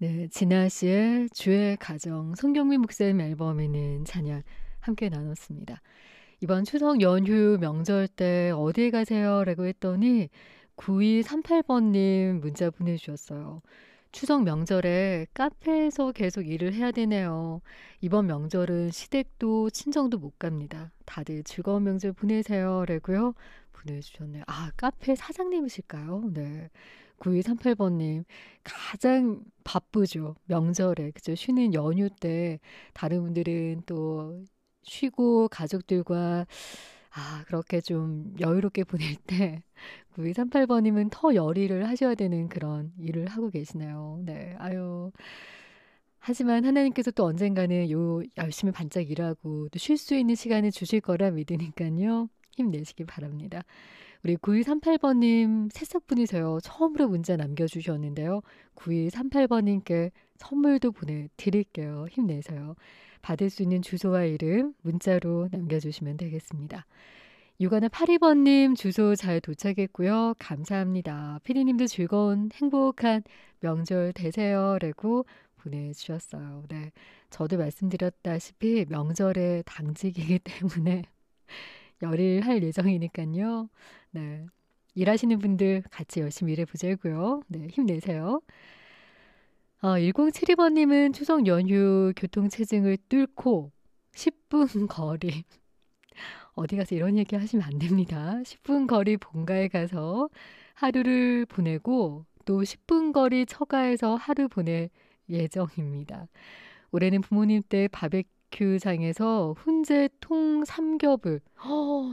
네, 진아 씨의 주의 가정 성경민 목사님 앨범에는 찬양 함께 나눴습니다. 이번 추석 연휴 명절 때 어디 가세요? 라고 했더니 9238번님 문자 보내주셨어요. 추석 명절에 카페에서 계속 일을 해야 되네요. 이번 명절은 시댁도 친정도 못 갑니다. 다들 즐거운 명절 보내세요. 라고요. 보내주셨네요. 아, 카페 사장님이실까요? 네. 9238번님. 가장 바쁘죠. 명절에. 그죠? 쉬는 연휴 때 다른 분들은 또 쉬고 가족들과 그렇게 좀 여유롭게 보낼 때 9238번님은 더 열일을 하셔야 되는 그런 일을 하고 계시네요. 네. 아유. 하지만 하나님께서 또 언젠가는 열심히 반짝 일하고 또 쉴 수 있는 시간을 주실 거라 믿으니까요. 힘내시기 바랍니다. 우리 9238번님 새싹분이세요. 처음으로 문자 남겨주셨는데요. 9238번님께 선물도 보내드릴게요. 힘내세요. 받을 수 있는 주소와 이름 문자로 남겨주시면 되겠습니다. 6182번님 주소 잘 도착했고요. 감사합니다. 피디님도 즐거운 행복한 명절 되세요. 라고 보내주셨어요. 네, 저도 말씀드렸다시피 명절에 당직이기 때문에 열일할 예정이니까요. 네, 일하시는 분들 같이 열심히 일해보자고요. 네, 힘내세요. 1072번님은 추석 연휴 교통체증을 뚫고 10분 거리 어디 가서 이런 얘기 하시면 안 됩니다. 10분 거리 본가에 가서 하루를 보내고 또 10분 거리 처가에서 하루 보낼 예정입니다. 올해는 부모님 댁 바베큐장에서 훈제 통 삼겹을